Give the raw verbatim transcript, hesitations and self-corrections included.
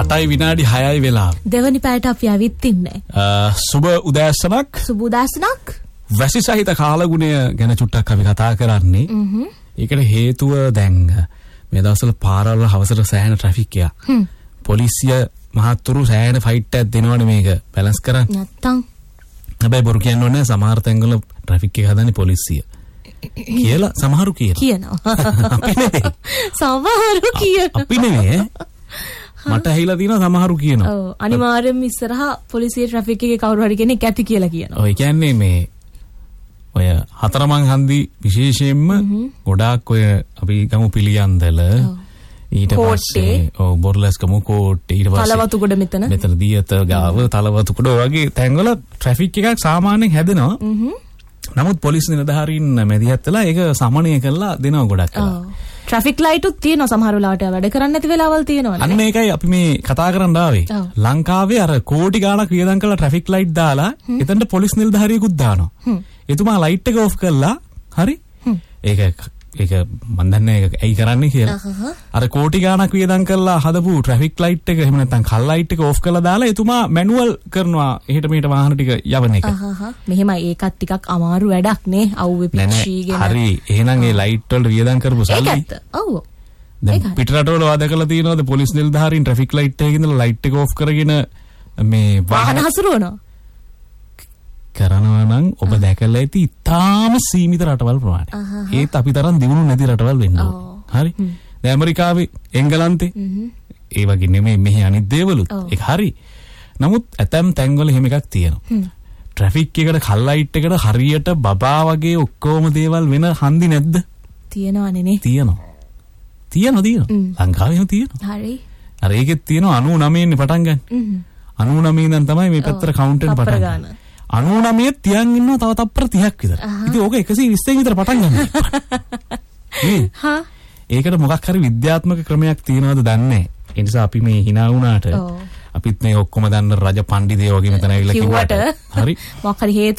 අටයි විනාඩි හයයි වෙලා. දෙවනි පැයට අපි ඇවිත් ඉන්නේ. සුබ උදෑසනක්. සුබ උදෑසනක්. වැසි සහිත කාලගුණය ගැන චුට්ටක් අපි කතා කරන්නේ. ඒකට හේතුව දැන් මේ දවස්වල පාරවල් හවසට සෑහෙන ට්‍රැෆික් එකක්. පොලිසිය මහත්තුරු සෑහෙන ෆයිට් එකක් දෙනවනේ මේක බැලන්ස් කරන්න. නැත්තම්. හැබැයි බොරු කියන්න ඕනේ සමහර තැන්වල ට්‍රැෆික් එක හදන්නේ පොලිසිය. කියලා සමහරු කියනවා. කියනවා. අපි නෙවෙයි. සමහරු කියනවා. අපි නෙවෙයි. මට ඇහිලා තියෙනවා සමහරු කියනවා. ඔව් අනිවාර්යෙන්ම ඉස්සරහා පොලිසිය ට්‍රැෆික් එකේ කවුරු හරි කෙනෙක් ඇති කියලා කියනවා. ඔය කියන්නේ මේ ඔය හතරමං හන්දි විශේෂයෙන්ම ගොඩාක් ඔය අපි ගමු පිළියන්දල ඊට පස්සේ ඔව් බොරලස්කම කෝට්ටේ ඊට පස්සේ තලවතුගොඩ මෙතන මෙතන දියත ගාව තලවතුගොඩ වගේ තැන්වල ට්‍රැෆික් එකක් සාමාන්‍යයෙන් හැදෙනවා. නමුත් පොලිස් නිලධාරීන් මැදිහත් වෙලා ඒක සමනය කරලා දෙනවා ගොඩක් කළා. ට්‍රැෆික් ලයිට් උත් තියෙනවා සමහර වෙලාවට වැඩ කරන්නේ නැති වෙලාවල් තියෙනවා. අන්න ඒකයි අපි මේ කතා කරන්න ආවේ. ලංකාවේ අර කෝටි ගාණක් වියදම් කරලා ට්‍රැෆික් ලයිට් දාලා එතනට පොලිස් නිලධාරියෙකුත් දානවා. එතුමා ලයිට් එක ඔෆ් කරලා හරි ඒක ඒක මන් දන්නේ ඒක ඇයි කරන්නේ කියලා. අර කෝටි ගාණක් වියදම් කරලා හදපු ට්‍රැෆික් ලයිට් එක එහෙම නැත්නම් කල් ලයිට් එක ඔෆ් කරලා දාලා එතුමා මැනුවල් කරනවා එහෙට මෙහෙට වාහන ටික යවන එක. මෙහෙමයි ඒකත් ටිකක් අමාරු වැඩක් නේ. අවුවේ පිච්චීගෙන. හරි. එහෙනම් ඒ ලයිට් වල වියදම් කරපු සල්ලි. ඒකත්. ඔව්. දැන් පිටරටවල වාද කරලා තියෙනවාද පොලිස් නිලධාරීන් ට්‍රැෆික් ලයිට් එකේ ඉඳලා ලයිට් එක ඔෆ් කරගෙන මේ වාහන හසුරවනවා. කරනවා නම් ඔබ දැකලා ඇති ඉතාම සීමිත රටවල් ප්‍රමාණය. ඒත් අපි තරම් දියුණු නැති රටවල් වෙන්න ඕන. හරි. දැන් ඇමරිකාවේ එංගලන්තේ ඒ වගේ නෙමෙයි මෙහි අනිත් දේවලුත්. ඒක හරි. නමුත් ඇතම් තැන්වල එහෙම එකක් තියෙනවා. ට්‍රැෆික් එකට කල් ලයිට් එකට හරියට බබා වගේ ඔක්කොම දේවල් වෙන හන්දි නැද්ද? තියෙනවනේ නේ. තියෙනවා. තියෙනවා තියෙනවා. ලංකාවේම තියෙනවා. හරි. අර ඒකෙත් තියෙනවා අනූ නවයෙන් පටන් ගන්න. අනූ නවයෙන් ඉඳන් තමයි මේ පැත්තට කවුන්ට් එක පටන් ගන්න. අනූ නවය තියන් ඉන්නවා තව තප්පර තිහක් විතර. ඉතින් ඕක එකසිය විස්සෙන් විතර පටන් ගන්න. හා ඒකට මොකක් හරි විද්‍යාත්මක ක්‍රමයක් තියනවද දන්නේ නැහැ. ඒ නිසා අපි මේ hina වුණාට අපිත් මේ ඔක්කොම දන්න රජ පඬිදේ වගේ මෙතන ඇවිල්ලා කිව්වට හරි මොකක් හරි